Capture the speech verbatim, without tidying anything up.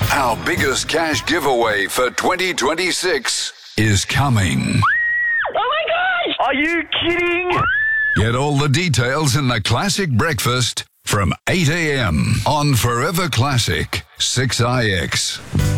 Our biggest cash giveaway for twenty twenty-six is coming. Oh my gosh! Are you kidding? Get all the details in the Classic Breakfast from eight a.m. on Forever Classic six I X.